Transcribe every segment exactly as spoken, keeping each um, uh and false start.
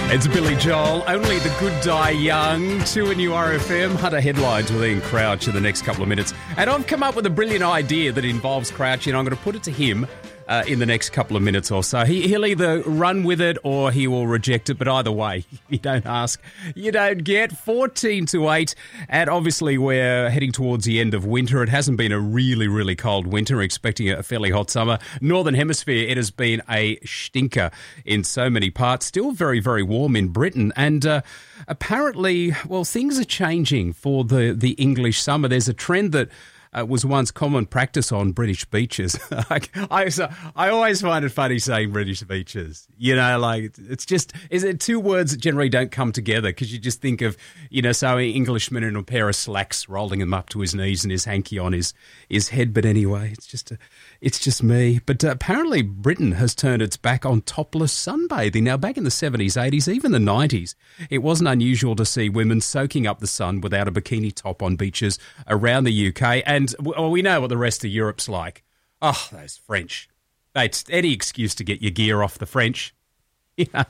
It's Billy Joel, Only the Good Die Young, to a new R F M. Hunter headlines with Ian Crouch in the next couple of minutes. And I've come up with a brilliant idea that involves Crouch, and I'm going to put it to him uh, in the next couple of minutes or so. He, he'll either run with it or he will reject it, but either way, you don't ask, you don't get. fourteen to eight, and obviously we're heading towards the end of winter. It hasn't been a really, really cold winter. We're expecting a fairly hot summer. Northern Hemisphere, it has been a stinker in so many parts. Still very, very warm in Britain, and uh, apparently, well, things are changing for the, the English summer. There's a trend that Uh, was once common practice on British beaches. I, I, I always find it funny saying British beaches. You know, like, it's just, is it two words that generally don't come together, because you just think of, you know, so an Englishman in a pair of slacks rolling him up to his knees and his hanky on his, his head. But anyway, it's just a, it's just me. But uh, apparently Britain has turned its back on topless sunbathing. Now, back in the seventies, eighties, even the nineties, it wasn't unusual to see women soaking up the sun without a bikini top on beaches around the U K. And And well, we know what the rest of Europe's like. Oh, those French. It's any excuse to get your gear off the French. You know,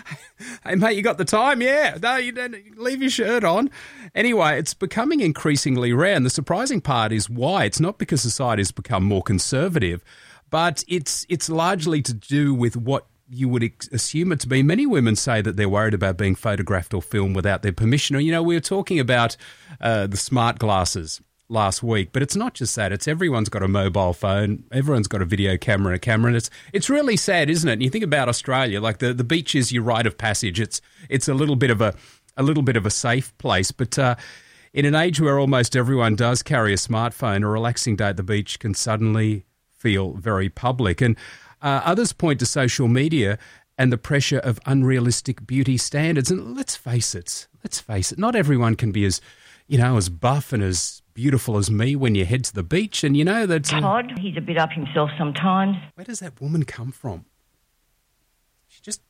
hey, mate, you got the time? Yeah. No, you don't leave your shirt on. Anyway, it's becoming increasingly rare. And the surprising part is why. It's not because society has become more conservative, but it's it's largely to do with what you would ex- assume it to be. Many women say that they're worried about being photographed or filmed without their permission. Or, you know, we were talking about uh, the smart glasses last week, but it's not just that. It's everyone's got a mobile phone, everyone's got a video camera and a camera, and it's it's really sad, isn't it? And you think about Australia, like the, the beach is your rite of passage. It's it's a little bit of a a little bit of a safe place, but uh, in an age where almost everyone does carry a smartphone, a relaxing day at the beach can suddenly feel very public. And uh, others point to social media and the pressure of unrealistic beauty standards. And let's face it, let's face it, not everyone can be as, you know, as buff and as beautiful as me when you head to the beach. And you know that Todd, he's a bit up himself sometimes. Where does that woman come from? She just,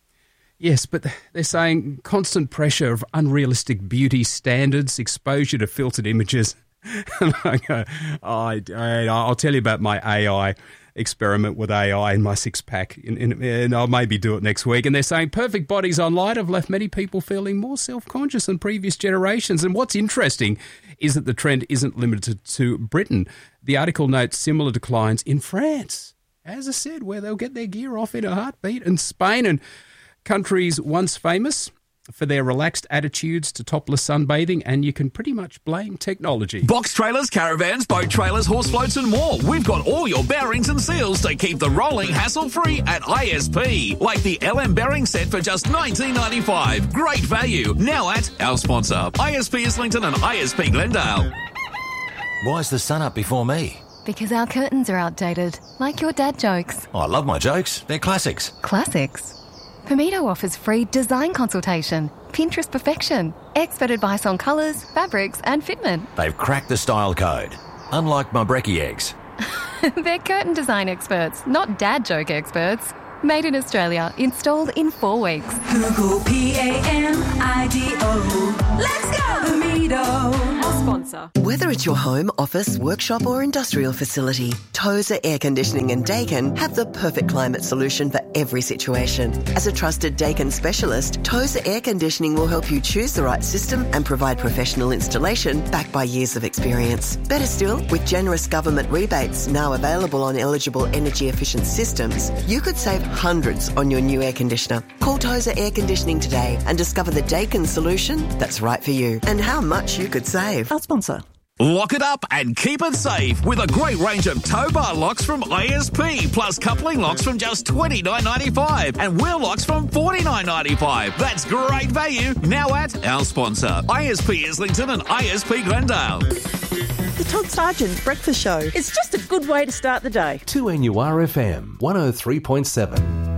yes, but they're saying constant pressure of unrealistic beauty standards, exposure to filtered images. And I go, oh, I, I, I'll tell you about my A I experiment with A I in my six-pack, in, in, and I'll maybe do it next week. And they're saying perfect bodies online have left many people feeling more self-conscious than previous generations. And what's interesting is that the trend isn't limited to Britain. The article notes similar declines in France, as I said, where they'll get their gear off in a heartbeat, and Spain, and countries once famous for their relaxed attitudes to topless sunbathing, and you can pretty much blame technology. Box trailers, caravans, boat trailers, horse floats and more. We've got all your bearings and seals to keep the rolling hassle-free at I S P. Like the L M bearing set for just nineteen ninety-five. Great value. Now at our sponsor, I S P Islington and I S P Glendale. Why's the sun up before me? Because our curtains are outdated, like your dad jokes. Oh, I love my jokes. They're classics. Classics? Pomito offers free design consultation, Pinterest perfection, expert advice on colours, fabrics and fitment. They've cracked the style code, unlike my brekkie eggs. They're curtain design experts, not dad joke experts. Made in Australia, installed in four weeks. Google P A M I D O. Let's go! Pomito. Our sponsor. Whether it's your home, office, workshop or industrial facility, Tozer Air Conditioning and Daikin have the perfect climate solution for every situation. As a trusted Daikin specialist, Tozer Air Conditioning will help you choose the right system and provide professional installation backed by years of experience. Better still, with generous government rebates now available on eligible energy-efficient systems, you could save hundreds on your new air conditioner. Call Tozer Air Conditioning today and discover the Daikin solution that's right for you and how much you could save. Our sponsor. Lock it up and keep it safe with a great range of tow bar locks from I S P, plus coupling locks from just twenty-nine ninety-five and wheel locks from forty-nine ninety-five. That's great value now at our sponsor, I S P Islington and I S P Glendale. The Todd Sargent Breakfast Show. It's just a good way to start the day. two N U R F M one oh three point seven.